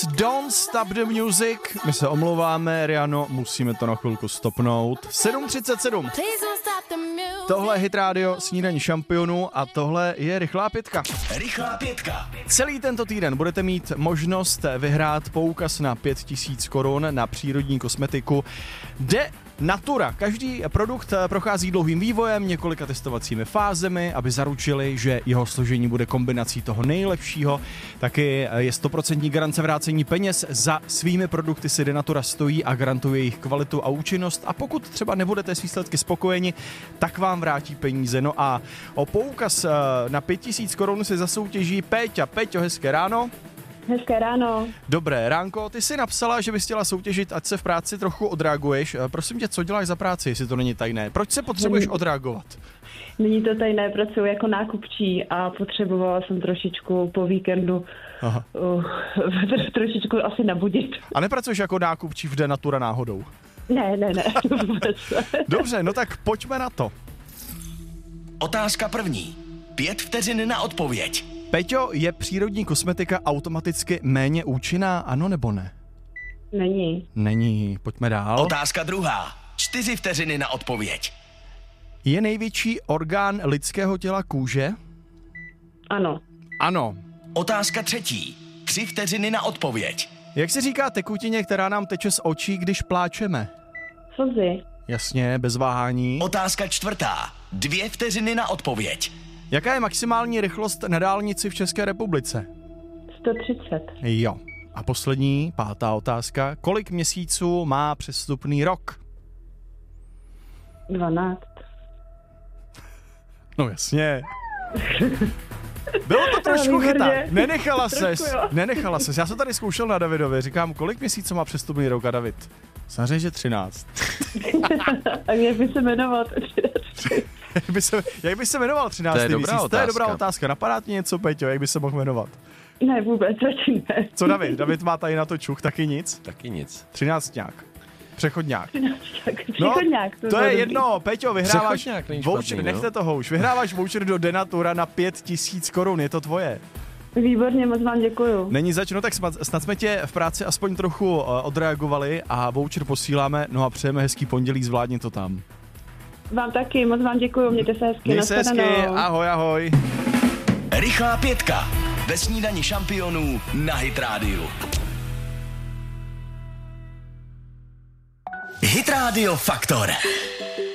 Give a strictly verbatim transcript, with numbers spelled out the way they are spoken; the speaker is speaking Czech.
Don't stop the music. My se omlouváme, Riano, musíme to na chvilku stopnout. sedm třicet sedm. Tohle je Hit Radio, snídaní šampionů a tohle je Rychlá pětka. Rychlá pětka. Celý tento týden budete mít možnost vyhrát poukaz na pět tisíc korun na přírodní kosmetiku De Natura. Každý produkt prochází dlouhým vývojem, několika testovacími fázemi, aby zaručili, že jeho složení bude kombinací toho nejlepšího. Taky je stoprocentní garance vrácení peněz. Za svými produkty si De Natura stojí a garantuje jejich kvalitu a účinnost. A pokud třeba nebudete s výsledky spokojeni, tak vám vrátí peníze. No a o poukaz na pět tisíc korun si zasoutěží Péťa. Péťo, hezké ráno. Hezké ráno. Dobré ránko, ty jsi napsala, že bys chtěla soutěžit, ať se v práci trochu odreaguješ. Prosím tě, co děláš za práci, jestli to není tajné? Proč se potřebuješ odreagovat? Není to tajné, pracuji jako nákupčí a potřebovala jsem trošičku po víkendu Aha. Uh, trošičku asi nabudit. A nepracuješ jako nákupčí v De Natura náhodou? Ne, ne, ne. Dobře, no tak pojďme na to. Otázka první. Pět vteřin na odpověď. Peťo, je přírodní kosmetika automaticky méně účinná, ano nebo ne? Není. Není, pojďme dál. Otázka druhá. Čtyři vteřiny na odpověď. Je největší orgán lidského těla kůže? Ano. Ano. Otázka třetí. Tři vteřiny na odpověď. Jak se říká tekutině, která nám teče z očí, když pláčeme? Slzy. Jasně, bez váhání. Otázka čtvrtá. Dvě vteřiny na odpověď. Jaká je maximální rychlost na dálnici v České republice? sto třicet. Jo. A poslední, pátá otázka. Kolik měsíců má přestupný rok? dvanáct. No jasně. Bylo to trošku chytat. Nenechala ses. Nenechala ses. Já jsem tady zkoušel na Davidovi. Říkám, kolik měsíců má přestupný rok a David? Samozřejmě, že třináct. A jak by se jmenoval? jak, by se, jak by se jmenoval třináctý To je dobrá měsíc? otázka. To je dobrá otázka. Napadá ti něco, Peťo, jak by se mohl jmenovat? Ne, vůbec, zatím ne. Co David? David má tady na to čuch, taky nic? Taky nic. Třináctňák. Přechodňák. Přechodňák. No, to je jedno, Peťo, vyhráváš Přechodňák není voucher, špatný, nechte no. toho už, vyhráváš voucher do De Natura na pět tisíc korun, je to tvoje. Výborně, moc vám děkuju. Není zač, no tak snad jsme tě v práci aspoň trochu uh, odreagovali a voucher posíláme, no a přejeme hezký pondělí, zvládni to tam. Vám taky, moc vám děkuju, mějte se hezky. Měj se hezky, ahoj, ahoj. Rychlá pětka. Ve snídani šampionů na Hit Radio. Hit Radio Faktor.